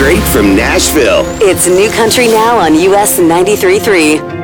straight from Nashville. It's New Country Now on US 93.3.